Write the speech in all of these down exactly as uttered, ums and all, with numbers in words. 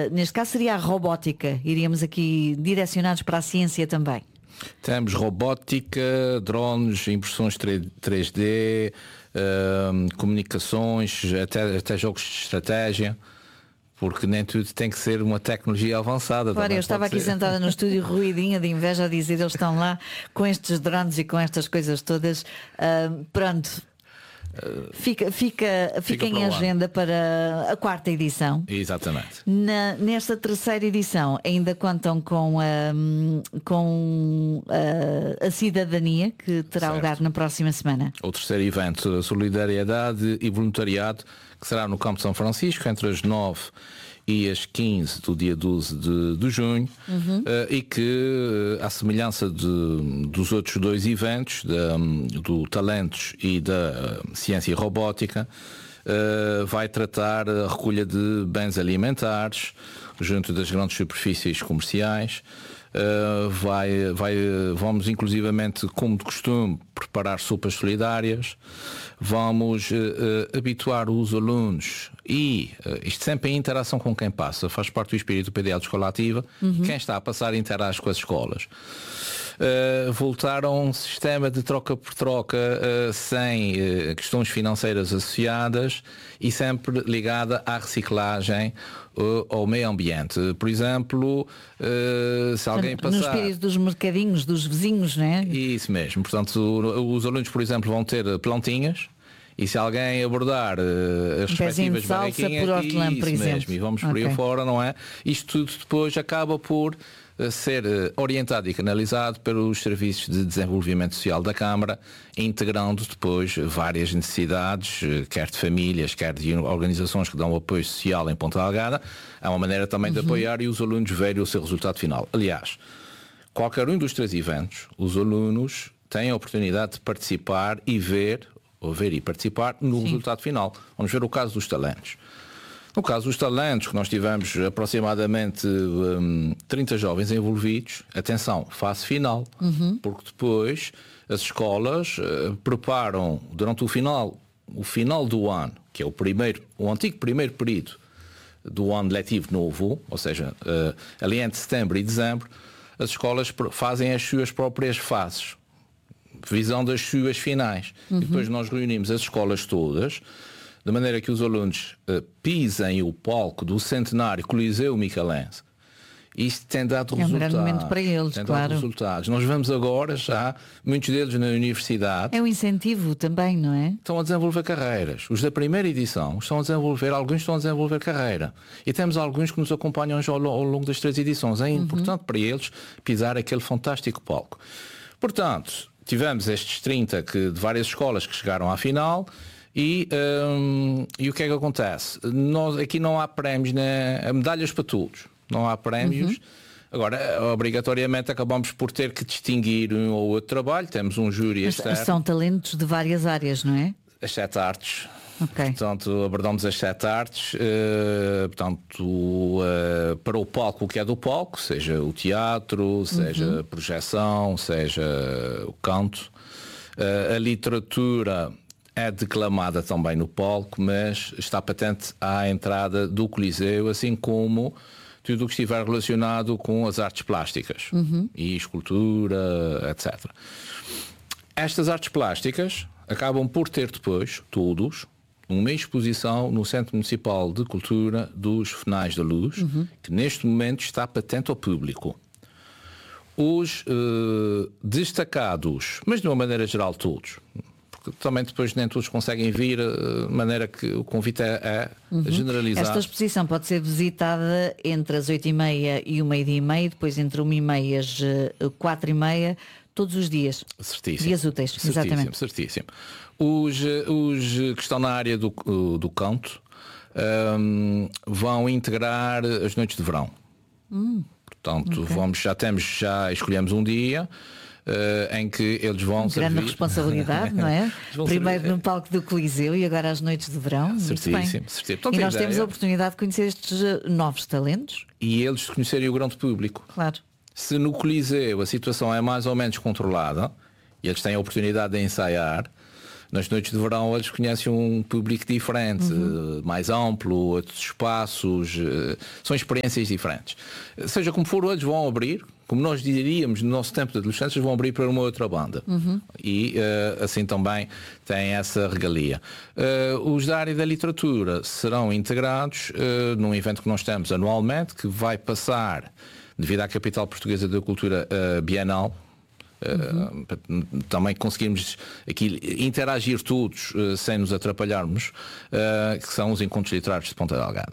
neste caso seria a robótica. Iríamos aqui direcionados para a ciência também. Temos robótica, drones, impressões três D, uh, comunicações, até, até jogos de estratégia. Porque nem tudo tem que ser uma tecnologia avançada. Claro, eu estava aqui sentada no estúdio ruidinha de inveja a dizer, eles estão lá com estes drones e com estas coisas todas. Uh, pronto, uh, fica, fica, fica, fica em agenda para a quarta edição. Exatamente. Na, nesta terceira edição ainda contam com, uh, com uh, a cidadania, que terá certo. lugar na próxima semana. O terceiro evento, Solidariedade e Voluntariado, que será no Campo de São Francisco, entre as nove e as quinze do dia doze de, de junho, uhum. uh, e que, uh, à semelhança de, dos outros dois eventos, de, um, do Talentos e da uh, Ciência e Robótica, uh, vai tratar a recolha de bens alimentares junto das grandes superfícies comerciais. Uh, vai, vai, vamos inclusivamente, como de costume, preparar sopas solidárias. Vamos uh, uh, habituar os alunos e uh, isto sempre em interação com quem passa, faz parte do espírito do P D A de Escola Ativa. Uhum. Quem está a passar interage com as escolas. Uh, voltar a um sistema de troca por troca uh, sem uh, questões financeiras associadas e sempre ligada à reciclagem, uh, ao meio ambiente. Por exemplo, uh, se alguém passar... No espírito dos mercadinhos, dos vizinhos, não é? Isso mesmo. Portanto, os alunos, por exemplo, vão ter plantinhas. E se alguém abordar uh, as um respectivas barraquinhas, por hortelã, por isso exemplo. mesmo, e vamos por okay. aí fora, não é? Isto tudo depois acaba por uh, ser uh, orientado e canalizado pelos serviços de desenvolvimento social da Câmara, integrando depois várias necessidades, uh, quer de famílias, quer de organizações que dão apoio social em Ponta Delgada. É uma maneira também uhum. de apoiar e os alunos verem o seu resultado final. Aliás, qualquer um dos três eventos, os alunos têm a oportunidade de participar e ver ou ver e participar no Sim. resultado final. Vamos ver o caso dos talentos. No caso dos talentos, que nós tivemos aproximadamente um, trinta jovens envolvidos, atenção, fase final, uhum. porque depois as escolas uh, preparam durante o final, o final do ano, que é o primeiro, o antigo primeiro período do ano letivo novo, ou seja, uh, ali entre setembro e dezembro, as escolas fazem as suas próprias fases, visão das suas finais. Uhum. E depois nós reunimos as escolas todas, de maneira que os alunos uh, pisem o palco do centenário Coliseu Micalense. Isto tem dado é resultados. É um grande momento para eles, tem claro. Dado resultados. Nós vamos agora já, muitos deles na universidade. É um incentivo também, não é? Estão a desenvolver carreiras. Os da primeira edição estão a desenvolver, alguns estão a desenvolver carreira. E temos alguns que nos acompanham já ao, ao longo das três edições. É uhum. importante para eles pisar aquele fantástico palco. Portanto, tivemos estes trinta que, de várias escolas que chegaram à final e, um, e o que é que acontece? Nós, aqui não há prémios, né? Há medalhas para todos, não há prémios. Uhum. Agora, obrigatoriamente acabamos por ter que distinguir um ou outro trabalho, temos um júri externo. São talentos de várias áreas, não é? As sete artes. Okay. Portanto, abordamos as sete artes, uh, portanto, uh, para o palco o que é do palco, seja o teatro, seja uhum. a projeção, seja o canto. Uh, a literatura é declamada também no palco, mas está patente à entrada do Coliseu, assim como tudo o que estiver relacionado com as artes plásticas uhum. e escultura, etcétera. Estas artes plásticas acabam por ter depois, todos, uma exposição no Centro Municipal de Cultura dos Finais da Luz, uhum. que neste momento está patente ao público. Os uh, destacados, mas de uma maneira geral todos, porque também depois nem todos conseguem vir, de maneira que o convite é, é uhum. generalizado. Esta exposição pode ser visitada entre as oito e meia e o meio-dia e meia, depois entre uma e meia e as quatro e meia, todos os dias. Certíssimo. Dias úteis, certíssimo, exatamente. Certíssimo. Os, os que estão na área do, do canto um, vão integrar as noites de verão. Hum, Portanto, okay. vamos, já temos, já escolhemos um dia uh, em que eles vão servir. Grande responsabilidade, não é? Primeiro servir. no palco do Coliseu e agora às noites de verão. Certíssimo, certíssimo. Então, e nós ideia. temos a oportunidade de conhecer estes novos talentos. E eles de conhecerem o grande público. Claro. Se no Coliseu a situação é mais ou menos controlada e eles têm a oportunidade de ensaiar, nas noites de verão eles conhecem um público diferente, uhum. mais amplo, outros espaços, são experiências diferentes. Seja como for, eles vão abrir, como nós diríamos no nosso tempo de adolescência, vão abrir para uma outra banda. Uhum. E uh, assim também tem essa regalia. Uh, os da área da literatura serão integrados uh, num evento que nós temos anualmente, que vai passar, devido à Capital Portuguesa da Cultura uh, Bienal, Uhum. Uh, também conseguimos aqui interagir todos uh, sem nos atrapalharmos, uh, que são os encontros literários de Ponta Delgada.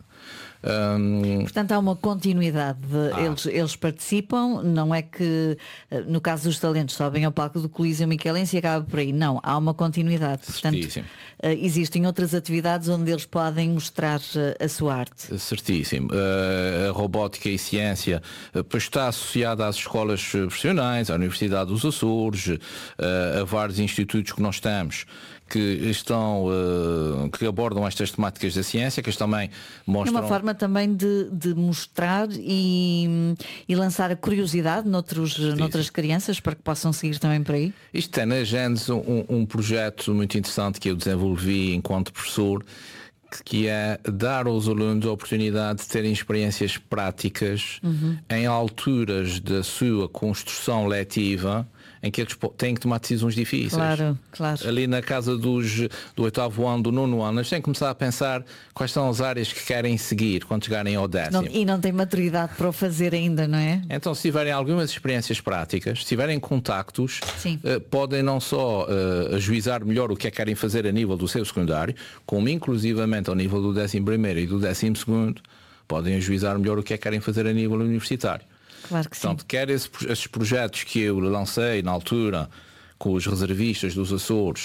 Um... Portanto, há uma continuidade. Ah. Eles, eles participam, não é que no caso dos talentos sobem ao palco do Coliseu Michelense e acaba por aí. Não, há uma continuidade. Portanto, uh, existem outras atividades onde eles podem mostrar uh, a sua arte. Certíssimo. Uh, a robótica e ciência uh, está associada às escolas profissionais, à Universidade dos Açores, uh, a vários institutos que nós temos que estão, uh, que abordam estas temáticas da ciência, que eles também mostram... É uma forma também de, de mostrar e, e lançar a curiosidade noutros, noutras crianças para que possam seguir também por aí. Isto tem na Gênesis um, um projeto muito interessante que eu desenvolvi enquanto professor, que é dar aos alunos a oportunidade de terem experiências práticas uhum. em alturas da sua construção letiva, em que eles têm que tomar decisões difíceis. Claro, claro. Ali na casa dos, do oitavo ano, do nono ano, eles têm que começar a pensar quais são as áreas que querem seguir quando chegarem ao décimo. Não, e não têm maturidade para o fazer ainda, não é? Então, se tiverem algumas experiências práticas, se tiverem contactos, uh, podem não só uh, ajuizar melhor o que é que querem fazer a nível do seu secundário, como inclusivamente ao nível do décimo primeiro e do décimo segundo, podem ajuizar melhor o que é que querem fazer a nível universitário. Claro que Portanto, sim. quer esse, esses projetos que eu lancei na altura com os reservistas dos Açores,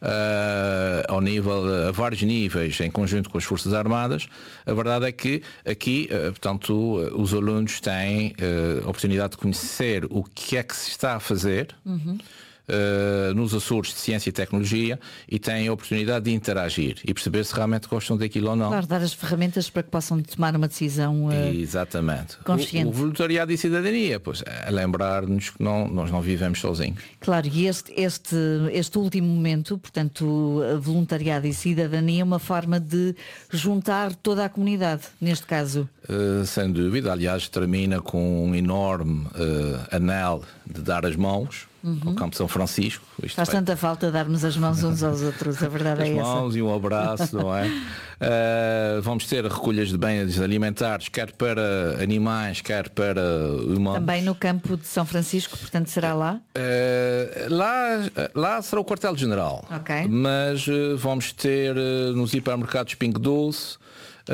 uh, ao nível, a vários níveis, em conjunto com as Forças Armadas, a verdade é que aqui, uh, portanto, uh, os alunos têm uh, a oportunidade de conhecer o que é que se está a fazer uhum. uh, nos Açores de Ciência e Tecnologia e têm a oportunidade de interagir e perceber se realmente gostam daquilo ou não. Claro, dar as ferramentas para que possam tomar uma decisão uh, Exatamente. consciente. O, o voluntariado e cidadania, pois, é lembrar-nos que não, nós não vivemos sozinhos. Claro, e este, este, este último momento, portanto, voluntariado e cidadania é uma forma de juntar toda a comunidade, neste caso. Uh, sem dúvida, aliás, termina com um enorme uh, anel de dar as mãos. Uhum. Ao Campo São Francisco. Isto Faz vai... tanta falta darmos as mãos uns aos outros, a verdade as é essa. As mãos e um abraço, não é? Uh, vamos ter recolhas de bens alimentares, quer para animais, quer para humanos. Também no Campo de São Francisco, portanto será lá? Uh, lá, lá será o quartel-general. Okay. Mas uh, vamos ter uh, nos hipermercados Pingo Doce,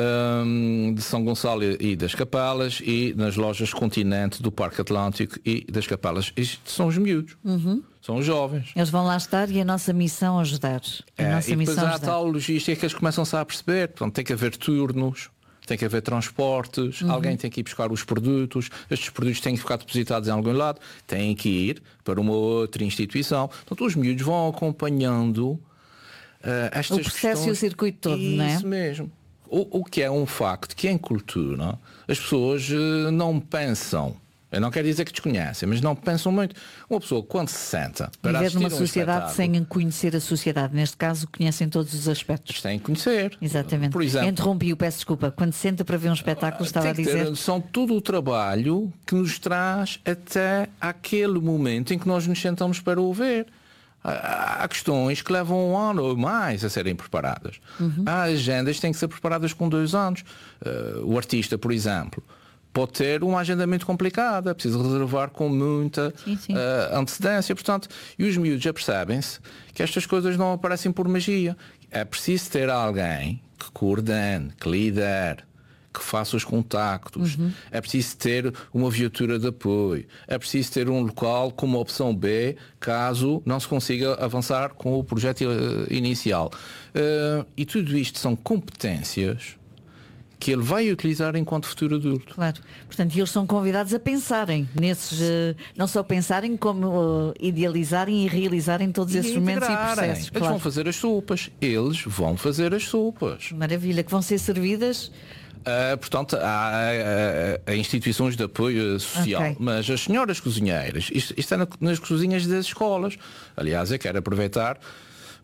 Um, de São Gonçalo e das Capelas e nas lojas Continente do Parque Atlântico e das Capelas. Isto são os miúdos, uhum. são os jovens. Eles vão lá estar e a nossa missão é ajudar. A é, nossa e depois missão há a tal logística que eles começam-se a perceber. Portanto, tem que haver turnos, tem que haver transportes, uhum. alguém tem que ir buscar os produtos, estes produtos têm que ficar depositados em algum lado, têm que ir para uma outra instituição. Portanto, os miúdos vão acompanhando uh, estas o processo questões. E o circuito todo, Isso não é? Isso mesmo. O, o que é um facto, que em cultura as pessoas uh, não pensam, eu não quero dizer que desconhecem, mas não pensam muito. Uma pessoa quando se senta para viver numa um sociedade sem conhecer a sociedade, neste caso conhecem todos os aspectos. Tem que conhecer. Exatamente. Por exemplo, interrompi-o, peço desculpa. Quando se senta para ver um espetáculo, estava a dizer. São todo o trabalho que nos traz até aquele momento em que nós nos sentamos para o ver. Há questões que levam um ano ou mais a serem preparadas. Uhum. Há agendas que têm que ser preparadas com dois anos. Uh, o artista, por exemplo, pode ter uma agenda muito complicada, é preciso reservar com muita sim, sim. Uh, antecedência. Portanto, e os miúdos já percebem-se que estas coisas não aparecem por magia. É preciso ter alguém que coordene, que lidere, que faça os contactos, uhum. é preciso ter uma viatura de apoio, é preciso ter um local como opção B, caso não se consiga avançar com o projeto inicial. Uh, e tudo isto são competências que ele vai utilizar enquanto futuro adulto. Claro. Portanto, eles são convidados a pensarem nesses, uh, não só pensarem, como uh, idealizarem e realizarem todos e esses momentos e processos. Eles claro. vão fazer as sopas. Eles vão fazer as sopas. Maravilha, que vão ser servidas. Uh, portanto, há, há, há instituições de apoio social, okay. mas as senhoras cozinheiras, isto, isto é na, nas cozinhas das escolas. Aliás, eu quero aproveitar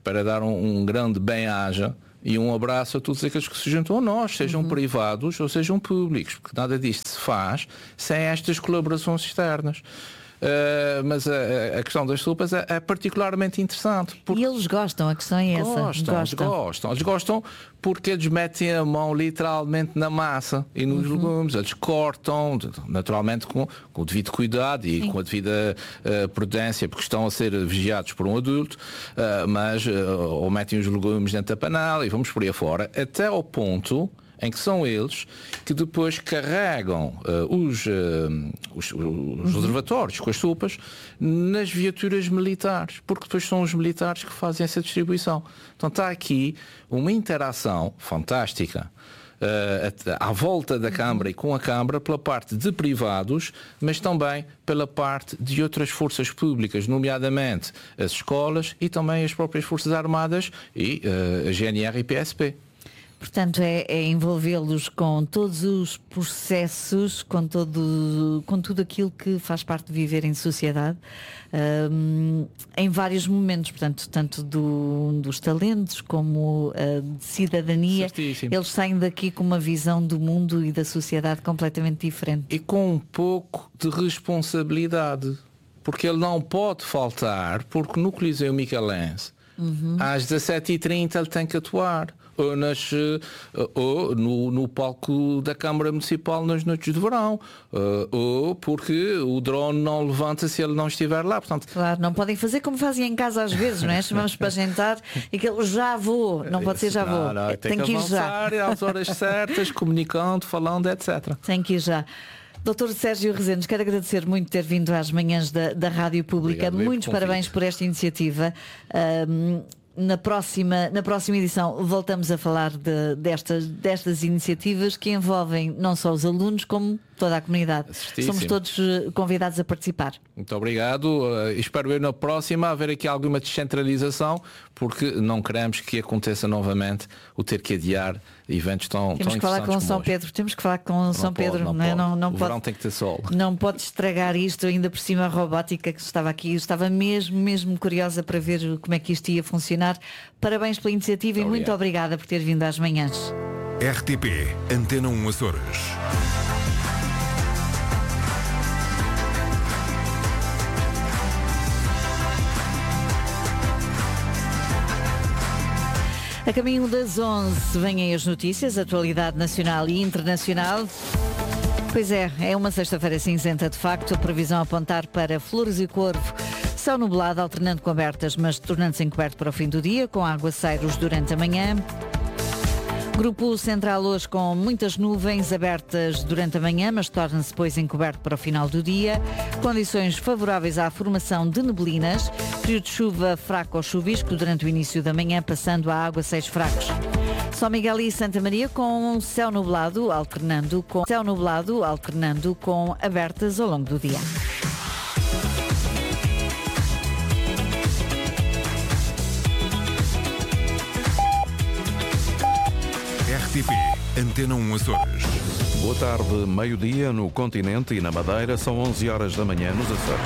para dar um, um grande bem-aja e um abraço a todos aqueles que se juntam a nós, sejam uhum. privados ou sejam públicos, porque nada disto se faz sem estas colaborações externas. Uh, mas a, a questão das sopas é, é particularmente interessante. E eles gostam, a questão é essa. Gostam, gostam. Eles gostam. Eles gostam porque eles metem a mão literalmente na massa e nos uhum. legumes. Eles cortam, naturalmente com, com o devido cuidado e Sim. com a devida uh, prudência, porque estão a ser vigiados por um adulto, uh, mas uh, ou metem os legumes dentro da panela e vamos por aí afora, até ao ponto em que são eles que depois carregam uh, os, uh, os, os uhum. reservatórios com as sopas nas viaturas militares, porque depois são os militares que fazem essa distribuição. Então está aqui uma interação fantástica uh, à volta da Câmara e com a Câmara pela parte de privados, mas também pela parte de outras forças públicas, nomeadamente as escolas e também as próprias Forças Armadas e uh, a G N R e P S P. Portanto, é, é envolvê-los com todos os processos, com, todo, com tudo aquilo que faz parte de viver em sociedade, um, em vários momentos, portanto, tanto do, dos talentos como uh, de cidadania. Certíssimo. Eles saem daqui com uma visão do mundo e da sociedade completamente diferente. E com um pouco de responsabilidade, porque ele não pode faltar, porque no Coliseu Michelense, uhum. às dezassete e trinta ele tem que atuar. Ou, nas, ou no, no palco da Câmara Municipal nas noites de verão, ou porque o drone não levanta se ele não estiver lá. Portanto... Claro, não podem fazer como fazem em casa às vezes, não é? Chamamos para jantar e que ele já vou, não pode ser já vou. Não, não, tem, tem que, que ir já. Às horas certas, comunicando, falando, etcétera. Tem que ir já. doutor Sérgio Rezendes, quero agradecer muito ter vindo às manhãs da, da Rádio Pública. Obrigado, muitos parabéns por esta iniciativa. Um, Na próxima, na próxima edição voltamos a falar de, destas, destas iniciativas que envolvem não só os alunos como toda a comunidade. Somos todos convidados a participar. Muito obrigado. Uh, espero ver na próxima haver aqui alguma descentralização, porque não queremos que aconteça novamente o ter que adiar eventos tão, temos tão que falar com São hoje. Pedro. Temos que falar com não São pode, Pedro. Não, não, é? não, não o pode, verão tem que ter sol. Não pode estragar isto, ainda por cima a robótica que estava aqui. Eu estava mesmo, mesmo curiosa para ver como é que isto ia funcionar. Parabéns pela iniciativa muito e muito obrigada por ter vindo às manhãs. R T P Antena um Açores. A caminho das onze vêm as notícias, atualidade nacional e internacional. Pois é, é uma sexta-feira cinzenta de facto, a previsão a apontar para Flores e Corvo. Céu nublado, alternando com abertas, mas tornando-se encoberto para o fim do dia, com aguaceiros durante a manhã. Grupo Central hoje com muitas nuvens abertas durante a manhã, mas torna-se depois encoberto para o final do dia. Condições favoráveis à formação de neblinas. Período de chuva fraco ou chuvisco durante o início da manhã, passando a aguaceiros fracos. São Miguel e Santa Maria com céu nublado, alternando com céu nublado, alternando com abertas ao longo do dia. R T P Antena um Açores. Boa tarde, meio-dia no continente e na Madeira, são onze horas da manhã nos Açores.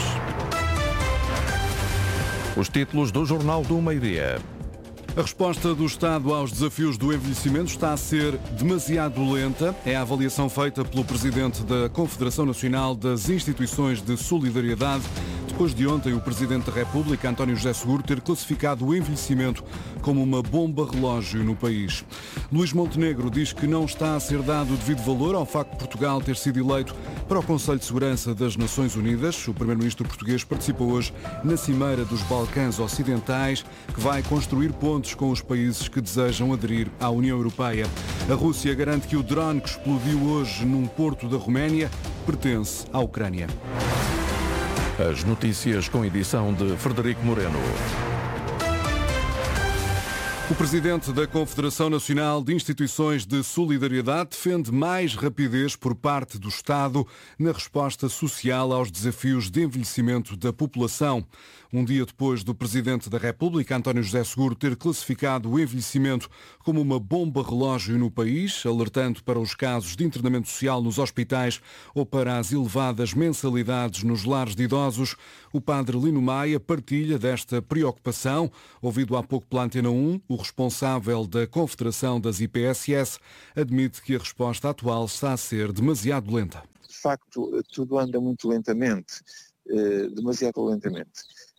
Os títulos do Jornal do Meio-Dia. A resposta do Estado aos desafios do envelhecimento está a ser demasiado lenta. É a avaliação feita pelo Presidente da Confederação Nacional das Instituições de Solidariedade, depois de ontem o Presidente da República, António José Seguro, ter classificado o envelhecimento como uma bomba relógio no país. Luís Montenegro diz que não está a ser dado o devido valor ao facto de Portugal ter sido eleito para o Conselho de Segurança das Nações Unidas. O Primeiro-Ministro português participou hoje na Cimeira dos Balcãs Ocidentais, que vai construir pontos com os países que desejam aderir à União Europeia. A Rússia garante que o drone que explodiu hoje num porto da Roménia pertence à Ucrânia. As notícias com edição de Frederico Moreno. O presidente da Confederação Nacional de Instituições de Solidariedade defende mais rapidez por parte do Estado na resposta social aos desafios de envelhecimento da população. Um dia depois do presidente da República, António José Seguro, ter classificado o envelhecimento como uma bomba relógio no país, alertando para os casos de internamento social nos hospitais ou para as elevadas mensalidades nos lares de idosos, o padre Lino Maia partilha desta preocupação. Ouvido há pouco pela Antena um, o responsável da Confederação das I P S S admite que a resposta atual está a ser demasiado lenta. De facto, tudo anda muito lentamente, demasiado lentamente.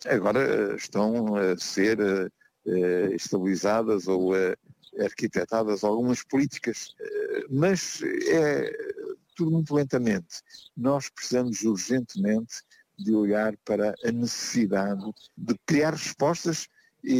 Agora estão a ser estabilizadas ou arquitetadas algumas políticas, mas é tudo muito lentamente. Nós precisamos urgentemente de olhar para a necessidade de criar respostas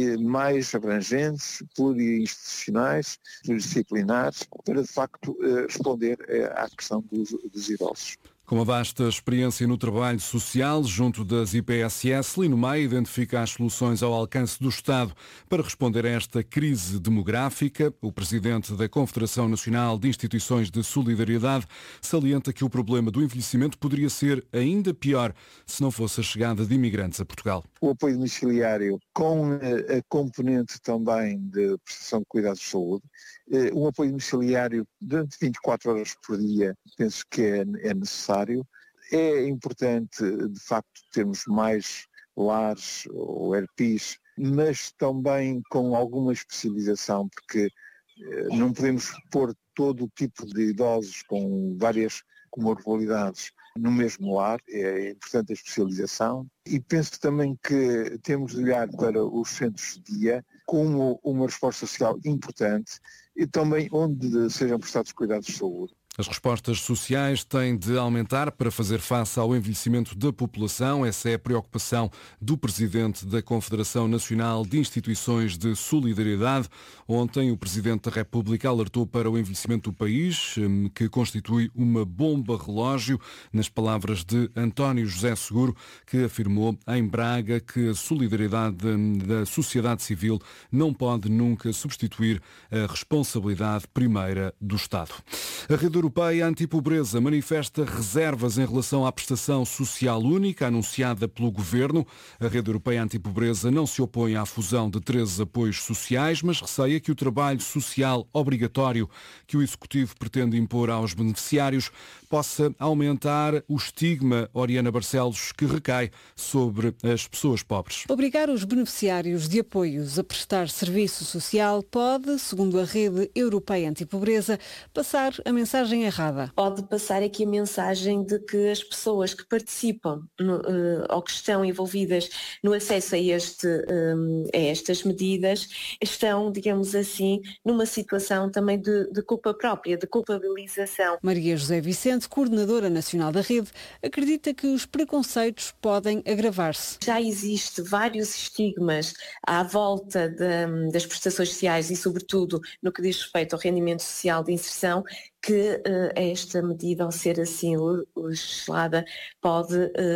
mais abrangentes, plurinstitucionais, pluridisciplinares, para de facto responder à questão dos, dos idosos. Com uma vasta experiência no trabalho social junto das I P S S, Lino Maia identifica as soluções ao alcance do Estado para responder a esta crise demográfica. O presidente da Confederação Nacional de Instituições de Solidariedade salienta que o problema do envelhecimento poderia ser ainda pior se não fosse a chegada de imigrantes a Portugal. O apoio domiciliário, com a componente também de prestação de cuidados de saúde, um apoio domiciliário durante vinte e quatro horas por dia, penso que é, é necessário. É importante, de facto, termos mais lares ou R Ps, mas também com alguma especialização, porque eh, não podemos pôr todo o tipo de idosos com várias comorbilidades no mesmo lar. É importante a especialização. E penso também que temos de olhar para os centros de dia como uma resposta social importante e também onde sejam prestados cuidados de saúde. As respostas sociais têm de aumentar para fazer face ao envelhecimento da população. Essa é a preocupação do presidente da Confederação Nacional de Instituições de Solidariedade. Ontem, o presidente da República alertou para o envelhecimento do país, que constitui uma bomba relógio, nas palavras de António José Seguro, que afirmou em Braga que a solidariedade da sociedade civil não pode nunca substituir a responsabilidade primeira do Estado. A Rede Europeia Antipobreza manifesta reservas em relação à prestação social única anunciada pelo Governo. A Rede Europeia Antipobreza não se opõe à fusão de três apoios sociais, mas receia que o trabalho social obrigatório que o Executivo pretende impor aos beneficiários possa aumentar o estigma, Oriana Barcelos, que recai sobre as pessoas pobres. Obrigar os beneficiários de apoios a prestar serviço social pode, segundo a Rede Europeia Antipobreza, passar a mensagem errada. Pode passar aqui a mensagem de que as pessoas que participam no, uh, ou que estão envolvidas no acesso a, este, um, a estas medidas estão, digamos assim, numa situação também de, de culpa própria, de culpabilização. Maria José Vicente, coordenadora nacional da rede, acredita que os preconceitos podem agravar-se. Já existe vários estigmas à volta de, das prestações sociais e, sobretudo, no que diz respeito ao rendimento social de inserção, que uh, esta medida, ao ser assim legislada, pode,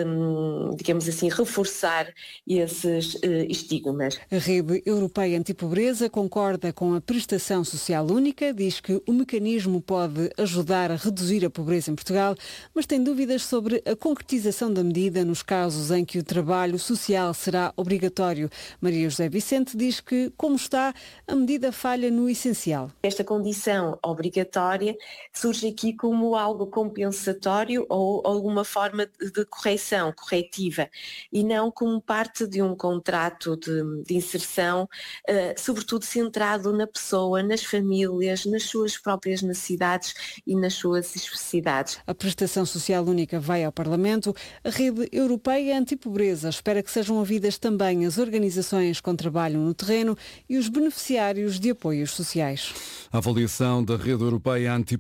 um, digamos assim, reforçar esses uh, estigmas. A Rede Europeia Antipobreza concorda com a prestação social única, diz que o mecanismo pode ajudar a reduzir a pobreza em Portugal, mas tem dúvidas sobre a concretização da medida nos casos em que o trabalho social será obrigatório. Maria José Vicente diz que, como está, a medida falha no essencial. Esta condição obrigatória surge aqui como algo compensatório ou alguma forma de correção, corretiva, e não como parte de um contrato de, de inserção, uh, sobretudo centrado na pessoa, nas famílias, nas suas próprias necessidades e nas suas especificidades. A prestação social única vai ao Parlamento. A Rede Europeia Antipobreza espera que sejam ouvidas também as organizações com trabalho no terreno e os beneficiários de apoios sociais. A avaliação da Rede Europeia Antipobreza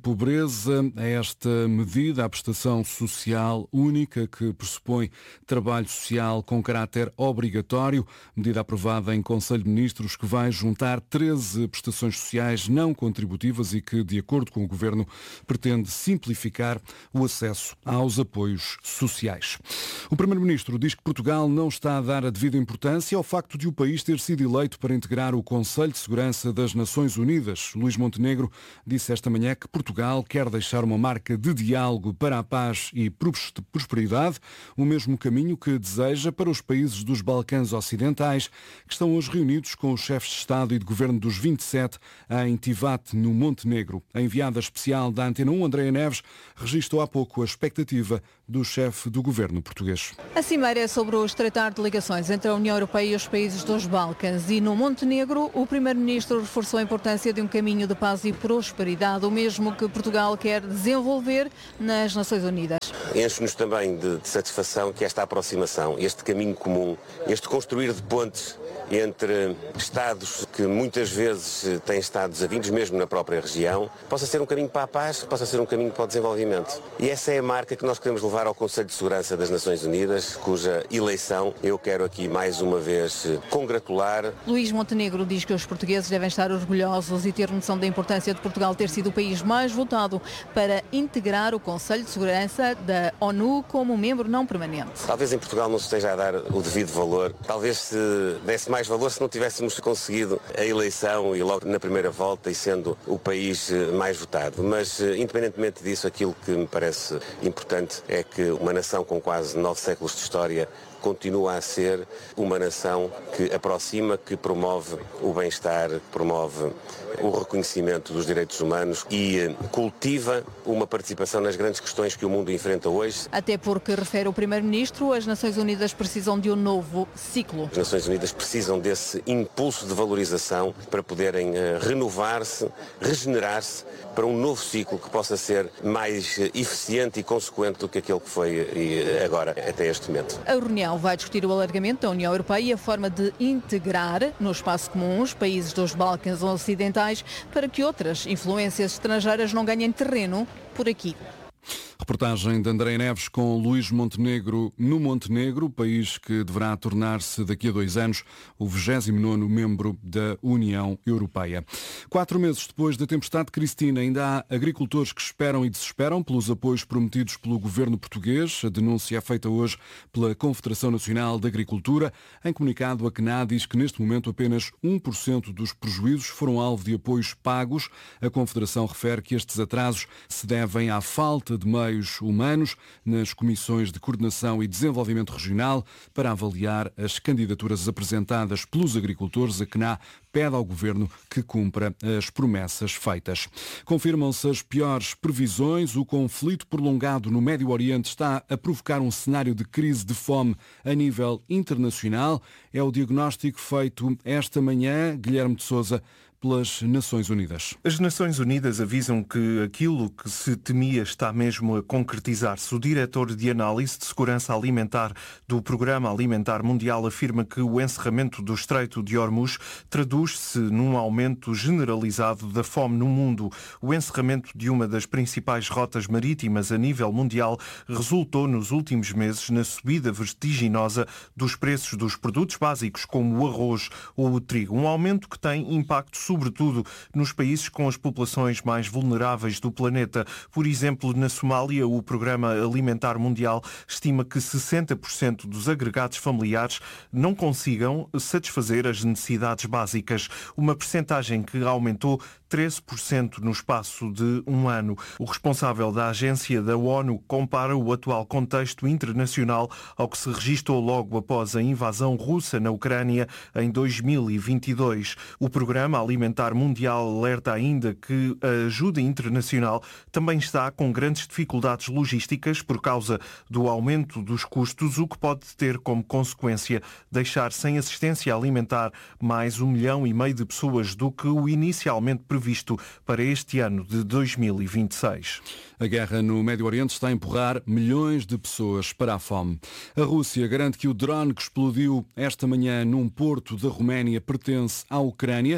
antipobreza é esta medida, a prestação social única que pressupõe trabalho social com caráter obrigatório, medida aprovada em Conselho de Ministros que vai juntar treze prestações sociais não contributivas e que, de acordo com o Governo, pretende simplificar o acesso aos apoios sociais. O Primeiro-Ministro diz que Portugal não está a dar a devida importância ao facto de o país ter sido eleito para integrar o Conselho de Segurança das Nações Unidas. Luís Montenegro disse esta manhã que Portugal quer deixar uma marca de diálogo para a paz e prosperidade, o mesmo caminho que deseja para os países dos Balcãs Ocidentais, que estão hoje reunidos com os chefes de Estado e de Governo dos vinte e sete em Tivate, no Montenegro. A enviada especial da Antena um, Andréa Neves, registrou há pouco a expectativa do chefe do Governo português. A cimeira é sobre o estreitar de ligações entre a União Europeia e os países dos Balcãs e no Montenegro o Primeiro-Ministro reforçou a importância de um caminho de paz e prosperidade, o mesmo que Portugal quer desenvolver nas Nações Unidas. Enche-nos também de, de satisfação que esta aproximação, este caminho comum, este construir de pontes entre Estados que muitas vezes têm estado desavindos, mesmo na própria região, possa ser um caminho para a paz, possa ser um caminho para o desenvolvimento. E essa é a marca que nós queremos levar ao Conselho de Segurança das Nações Unidas, cuja eleição eu quero aqui mais uma vez congratular. Luís Montenegro diz que os portugueses devem estar orgulhosos e ter noção da importância de Portugal ter sido o país mais votado para integrar o Conselho de Segurança da ONU como membro não permanente. Talvez em Portugal não se esteja a dar o devido valor, talvez se desse mais valor se não tivéssemos conseguido a eleição e logo na primeira volta e sendo o país mais votado. Mas, independentemente disso, aquilo que me parece importante é que uma nação com quase nove séculos de história continua a ser uma nação que aproxima, que promove o bem-estar, que promove o reconhecimento dos direitos humanos e cultiva uma participação nas grandes questões que o mundo enfrenta hoje. Até porque, refere o Primeiro-Ministro, as Nações Unidas precisam de um novo ciclo. As Nações Unidas precisam desse impulso de valorização para poderem uh, renovar-se, regenerar-se para um novo ciclo que possa ser mais uh, eficiente e consequente do que aquele que foi uh, agora, até este momento. A reunião vai discutir o alargamento da União Europeia e a forma de integrar no espaço comum os países dos Balcãs Ocidentais para que outras influências estrangeiras não ganhem terreno por aqui. Reportagem de André Neves com Luís Montenegro no Montenegro, país que deverá tornar-se daqui a dois anos o vigésimo nono membro da União Europeia. Quatro meses depois da tempestade Cristina, ainda há agricultores que esperam e desesperam pelos apoios prometidos pelo governo português. A denúncia é feita hoje pela Confederação Nacional de Agricultura. Em comunicado, a C N A diz que neste momento apenas um por cento dos prejuízos foram alvo de apoios pagos. A Confederação refere que estes atrasos se devem à falta de meios humanos nas comissões de coordenação e desenvolvimento regional para avaliar as candidaturas apresentadas pelos agricultores. A C N A pede ao Governo que cumpra as promessas feitas. Confirmam-se as piores previsões. O conflito prolongado no Médio Oriente está a provocar um cenário de crise de fome a nível internacional. É o diagnóstico feito esta manhã, Guilherme de Sousa, pelas Nações Unidas. As Nações Unidas avisam que aquilo que se temia está mesmo a concretizar-se. O diretor de análise de segurança alimentar do Programa Alimentar Mundial afirma que o encerramento do Estreito de Hormuz traduz-se num aumento generalizado da fome no mundo. O encerramento de uma das principais rotas marítimas a nível mundial resultou nos últimos meses na subida vertiginosa dos preços dos produtos básicos como o arroz ou o trigo. Um aumento que tem impacto sobretudo nos países com as populações mais vulneráveis do planeta. Por exemplo, na Somália, o Programa Alimentar Mundial estima que sessenta por cento dos agregados familiares não consigam satisfazer as necessidades básicas, uma percentagem que aumentou treze por cento no espaço de um ano. O responsável da agência da ONU compara o atual contexto internacional ao que se registrou logo após a invasão russa na Ucrânia em dois mil e vinte e dois. O Programa Alimentar Mundial alerta ainda que a ajuda internacional também está com grandes dificuldades logísticas por causa do aumento dos custos, o que pode ter como consequência deixar sem assistência alimentar mais um milhão e meio de pessoas do que o inicialmente previsto para este ano de dois mil e vinte e seis. A guerra no Médio Oriente está a empurrar milhões de pessoas para a fome. A Rússia garante que o drone que explodiu esta manhã num porto da Roménia pertence à Ucrânia.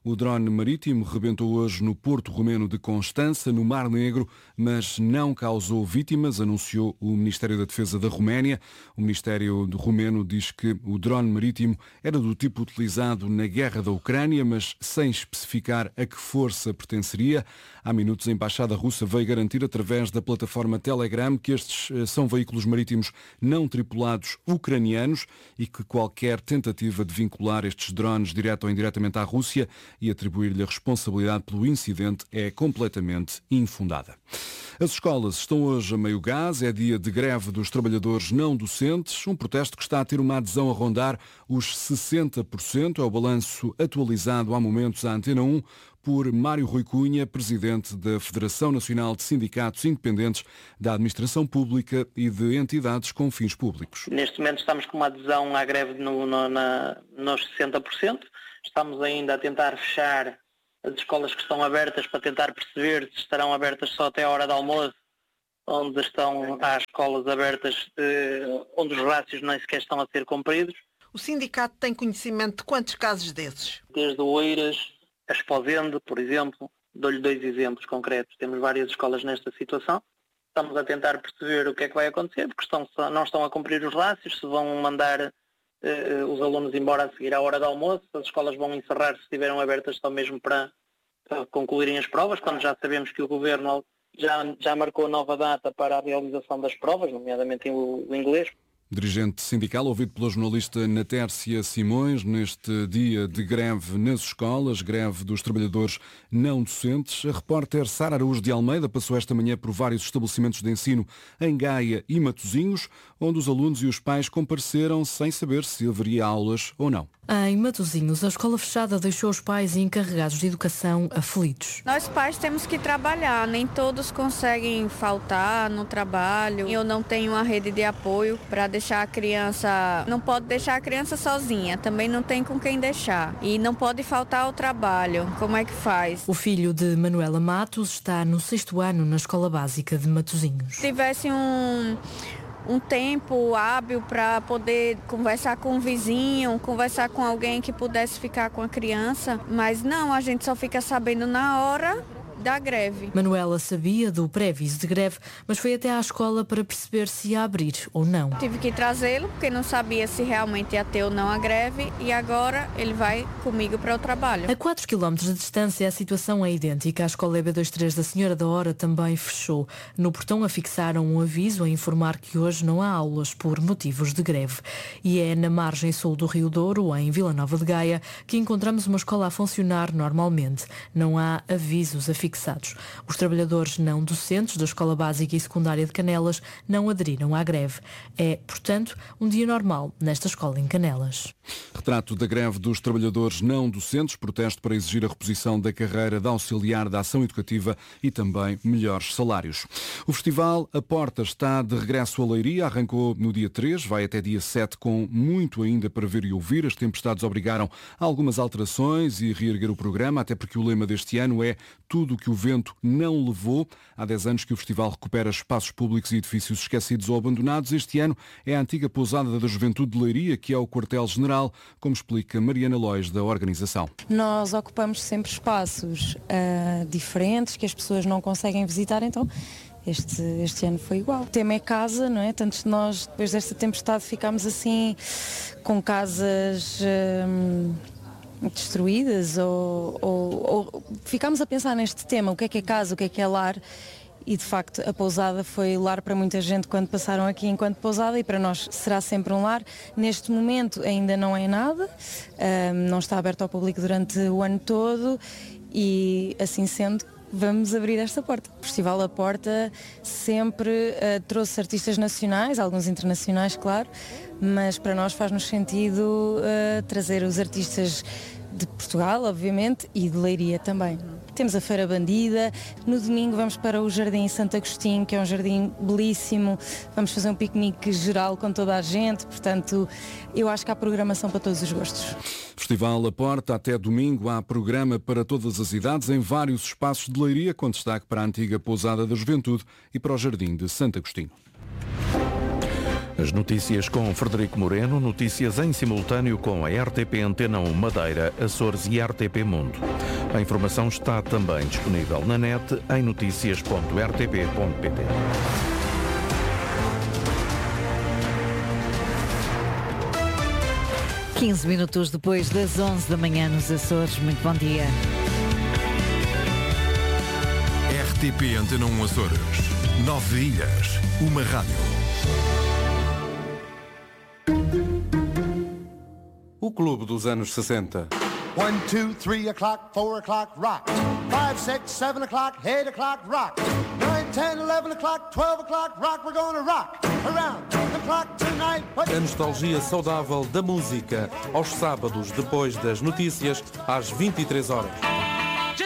O drone marítimo rebentou hoje no porto romeno de Constança, no Mar Negro, mas não causou vítimas, anunciou o Ministério da Defesa da Roménia. O Ministério romeno diz que o drone marítimo era do tipo utilizado na guerra da Ucrânia, mas sem especificar a que força pertenceria. Há minutos a Embaixada Russa veio garantir através da plataforma Telegram que estes são veículos marítimos não tripulados ucranianos e que qualquer tentativa de vincular estes drones direto ou indiretamente à Rússia e atribuir-lhe a responsabilidade pelo incidente é completamente infundada. As escolas estão hoje a meio gás, é dia de greve dos trabalhadores não docentes, um protesto que está a ter uma adesão a rondar os sessenta por cento, é o balanço atualizado há momentos à Antena um por Mário Rui Cunha, presidente da Federação Nacional de Sindicatos Independentes da Administração Pública e de entidades com fins públicos. Neste momento estamos com uma adesão à greve no, no, na, nos sessenta por cento, estamos ainda a tentar fechar as escolas que estão abertas para tentar perceber se estarão abertas só até a hora do almoço, onde estão as escolas abertas, eh, onde os rácios nem sequer estão a ser cumpridos. O sindicato tem conhecimento de quantos casos desses? Desde Oeiras, a Esposende, por exemplo, dou-lhe dois exemplos concretos. Temos várias escolas nesta situação. Estamos a tentar perceber o que é que vai acontecer, porque estão, não estão a cumprir os rácios, se vão mandar Uh, os alunos embora a seguir à hora do almoço, as escolas vão encerrar se estiveram abertas só mesmo para, para concluírem as provas, quando já sabemos que o Governo já, já marcou nova data para a realização das provas, nomeadamente o, o inglês. Dirigente sindical, ouvido pela jornalista Natércia Simões, neste dia de greve nas escolas, greve dos trabalhadores não docentes. A repórter Sara Araújo de Almeida passou esta manhã por vários estabelecimentos de ensino em Gaia e Matosinhos, onde os alunos e os pais compareceram sem saber se haveria aulas ou não. Em Matosinhos, a escola fechada deixou os pais e encarregados de educação aflitos. Nós pais temos que trabalhar, nem todos conseguem faltar no trabalho. Eu não tenho uma rede de apoio para deixar a criança, não pode deixar a criança sozinha, também não tem com quem deixar. E não pode faltar ao trabalho, como é que faz? O filho de Manuela Matos está no sexto ano na escola básica de Matosinhos. Se tivesse um... um tempo hábil para poder conversar com um vizinho, conversar com alguém que pudesse ficar com a criança, mas não, a gente só fica sabendo na hora da greve. Manuela sabia do pré-aviso de greve, mas foi até à escola para perceber se ia abrir ou não. Tive que trazê-lo porque não sabia se realmente ia ter ou não a greve e agora ele vai comigo para o trabalho. A quatro quilómetros de distância a situação é idêntica. A escola E B vinte e três da Senhora da Hora também fechou. No portão afixaram um aviso a informar que hoje não há aulas por motivos de greve. E é na margem sul do Rio Douro, em Vila Nova de Gaia, que encontramos uma escola a funcionar normalmente. Não há avisos afixados. Os trabalhadores não docentes da Escola Básica e Secundária de Canelas não aderiram à greve. É, portanto, um dia normal nesta escola em Canelas. Retrato da greve dos trabalhadores não docentes, protesto para exigir a reposição da carreira de auxiliar da ação educativa e também melhores salários. O festival A Porta está de regresso a Leiria, arrancou no dia três, vai até dia sete com muito ainda para ver e ouvir. As tempestades obrigaram a algumas alterações e reerguer o programa, até porque o lema deste ano é tudo que o vento não levou. Há dez anos que o festival recupera espaços públicos e edifícios esquecidos ou abandonados. Este ano é a antiga pousada da Juventude de Leiria, que é o quartel-general, como explica Mariana Lois, da organização. Nós ocupamos sempre espaços uh, diferentes que as pessoas não conseguem visitar, então Este, este ano foi igual. O tema é casa, não é? Tantos de nós, depois desta tempestade, ficámos assim com casas hum, destruídas ou, ou, ou ficámos a pensar neste tema, o que é que é casa, o que é que é lar. E de facto a pousada foi lar para muita gente quando passaram aqui enquanto pousada e para nós será sempre um lar. Neste momento ainda não é nada, hum, não está aberto ao público durante o ano todo e assim sendo vamos abrir esta porta. O Festival A Porta sempre uh, trouxe artistas nacionais, alguns internacionais, claro, mas para nós faz-nos sentido uh, trazer os artistas de Portugal, obviamente, e de Leiria também. Temos a Feira Bandida, no domingo vamos para o Jardim Santo Agostinho, que é um jardim belíssimo, vamos fazer um piquenique geral com toda a gente, portanto, eu acho que há programação para todos os gostos. Festival A Porta, até domingo há programa para todas as idades em vários espaços de Leiria, com destaque para a antiga pousada da Juventude e para o Jardim de Santo Agostinho. As notícias com Frederico Moreno, notícias em simultâneo com a R T P Antena um Madeira, Açores e R T P Mundo. A informação está também disponível na net em notícias ponto r t p ponto p t. quinze minutos depois das onze da manhã nos Açores. Muito bom dia. R T P Antena um Açores. Nove ilhas, uma rádio. O clube dos anos sessenta. One, two, three o'clock, four o'clock, rock. Five, six, seven o'clock, eight o'clock, rock. Nine, ten, eleven o'clock, twelve o'clock, rock. We're gonna rock around the clock tonight. A nostalgia saudável da música, aos sábados, depois das notícias, às vinte e três horas.